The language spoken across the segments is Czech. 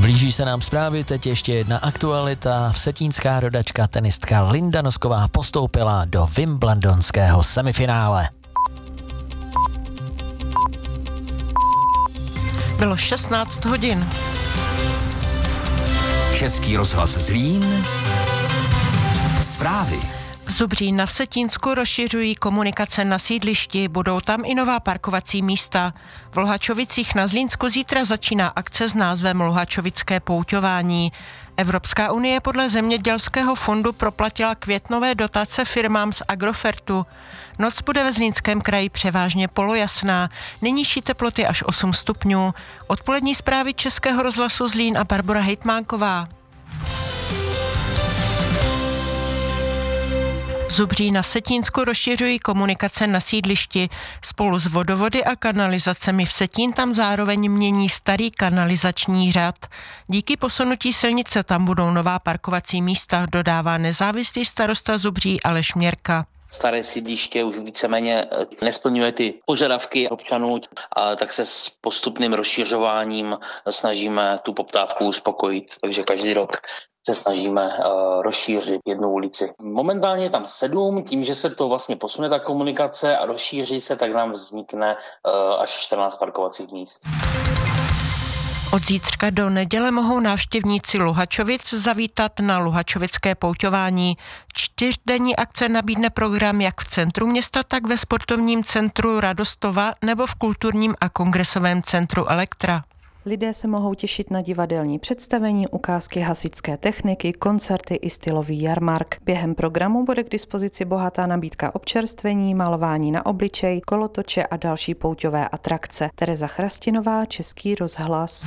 Blíží se nám zprávy, teď ještě jedna aktualita. Vsetínská rodačka tenistka Linda Nosková postoupila do wimbledonského semifinále. Bylo 16 hodin. Český rozhlas Zlín. Zprávy. Zubří na Vsetínsku rozšiřují komunikace na sídlišti, budou tam i nová parkovací místa. V Luhačovicích na Zlínsku zítra začíná akce s názvem Luhačovické pouťování. Evropská unie podle Zemědělského fondu proplatila květnové dotace firmám z Agrofertu. Noc bude ve Zlínském kraji převážně polojasná, nejnižší teploty až 8 stupňů. Odpolední zprávy Českého rozhlasu Zlín a Barbora Hejtmánková. Zubří na Vsetínsku rozšiřují komunikace na sídlišti. Spolu s vodovody a kanalizacemi Vsetín tam zároveň mění starý kanalizační řad. Díky posunutí silnice tam budou nová parkovací místa, dodává nezávislý starosta Zubří Aleš Měrka. Staré sídliště už víceméně nesplňuje ty požadavky občanů, tak se s postupným rozšiřováním snažíme tu poptávku uspokojit. Takže každý rok se snažíme rozšířit jednu ulici. Momentálně je tam 7, tím, že se to vlastně posune ta komunikace a rozšíří se, tak nám vznikne až 14 parkovacích míst. Od zítřka do neděle mohou návštěvníci Luhačovic zavítat na Luhačovické pouťování. 4denní akce nabídne program jak v centru města, tak ve sportovním centru Radostova nebo v kulturním a kongresovém centru Elektra. Lidé se mohou těšit na divadelní představení, ukázky hasičské techniky, koncerty i stylový jarmark. Během programu bude k dispozici bohatá nabídka občerstvení, malování na obličej, kolotoče a další pouťové atrakce. Tereza Chrastinová, Český rozhlas.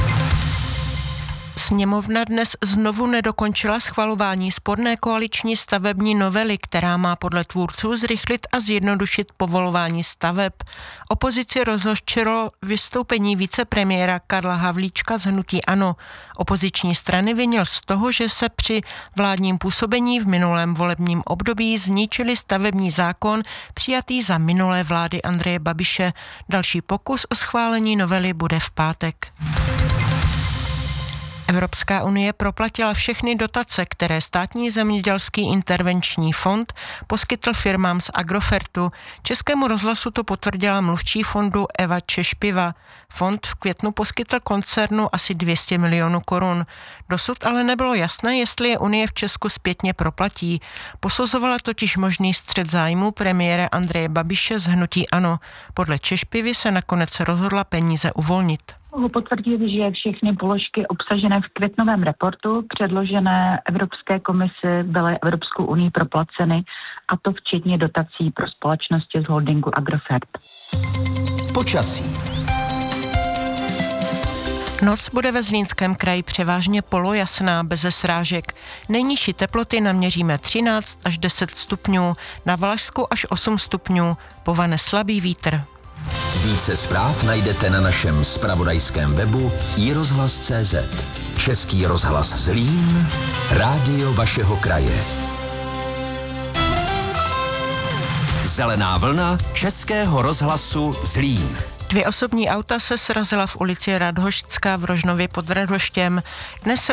Sněmovna dnes znovu nedokončila schvalování sporné koaliční stavební novely, která má podle tvůrců zrychlit a zjednodušit povolování staveb. Opozici rozhořčilo vystoupení vicepremiéra Karla Havlíčka z hnutí ANO. Opoziční strany vinil z toho, že se při vládním působení v minulém volebním období zničili stavební zákon přijatý za minulé vlády Andreje Babiše. Další pokus o schválení novely bude v pátek. Evropská unie proplatila všechny dotace, které státní zemědělský intervenční fond poskytl firmám z Agrofertu. Českému rozhlasu to potvrdila mluvčí fondu Eva Češpiva. Fond v květnu poskytl koncernu asi 200 milionů korun. Dosud ale nebylo jasné, jestli je Unie v Česku zpětně proplatí. Posuzovala totiž možný střet zájmu premiéra Andreje Babiše z hnutí ANO. Podle Češpivy se nakonec rozhodla peníze uvolnit. Mohu potvrdit, že všechny položky obsažené v květnovém reportu předložené Evropské komisi byly Evropskou unii proplaceny, a to včetně dotací pro společnosti z holdingu Agrofert. Počasí. Noc bude ve Zlínském kraji převážně polojasná, beze srážek. Nejnižší teploty naměříme 13 až 10 stupňů, na Valašsku až 8 stupňů, povane slabý vítr. Více zpráv najdete na našem zpravodajském webu iRozhlas.cz. Český rozhlas Zlín, rádio vašeho kraje. Zelená vlna Českého rozhlasu Zlín. 2 osobní auta se srazila v ulici Radhoštská v Rožnově pod Radhoštěm. Dnes se